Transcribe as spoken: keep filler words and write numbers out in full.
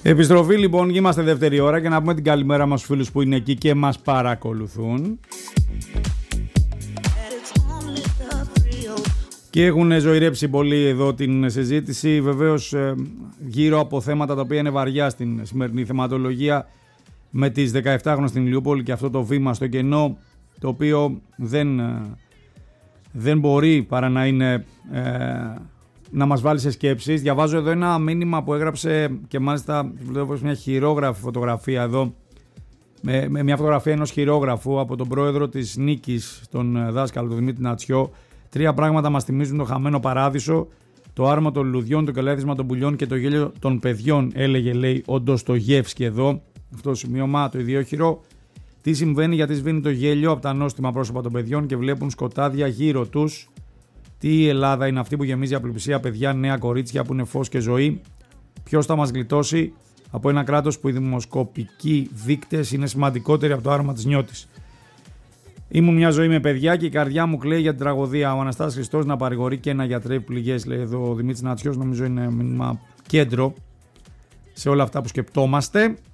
Επιστροφή λοιπόν, είμαστε δεύτερη ώρα και να πούμε την καλημέρα μας στους φίλους που είναι εκεί και μας παρακολουθούν. Και έχουν ζωηρέψει πολύ εδώ την συζήτηση, βεβαίως γύρω από θέματα τα οποία είναι βαριά στην σημερινή θεματολογία, με τις δεκαεφτάχρονες στην Ηλιούπολη και αυτό το βήμα στο κενό, το οποίο δεν, δεν μπορεί παρά να είναι... Ε, να μας βάλει σε σκέψεις. Διαβάζω εδώ ένα μήνυμα που έγραψε και μάλιστα βλέπω μια χειρόγραφη φωτογραφία εδώ, με, με μια φωτογραφία ενός χειρόγραφου από τον πρόεδρο της Νίκης, τον δάσκαλο, τον Δημήτρη Νατσιό. Τρία πράγματα μας θυμίζουν το χαμένο παράδεισο: το άρμα των λουλουδιών, το καλέδισμα των πουλιών και το γέλιο των παιδιών, έλεγε, λέει, ο Ντοστογεύσκι εδώ, αυτό το σημείωμα, το ιδιόχειρο. Τι συμβαίνει, γιατί σβήνει το γέλιο από τα νόστιμα πρόσωπα των παιδιών και βλέπουν σκοτάδια γύρω τους. Τι η Ελλάδα είναι αυτή που γεμίζει απληψία, παιδιά, νέα κορίτσια που είναι φως και ζωή? Ποιος θα μας γλιτώσει από ένα κράτος που οι δημοσκοπικοί δείκτες είναι σημαντικότεροι από το άρμα της νιώτης? Ήμουν μια ζωή με παιδιά και η καρδιά μου κλαίει για την τραγωδία. Ο Αναστάσης Χριστός να παρηγορεί και να γιατρεύει πληγές, λέει εδώ ο Δημήτρης Νατσιός. Νομίζω είναι μήνυμα κέντρο σε όλα αυτά που σκεπτόμαστε.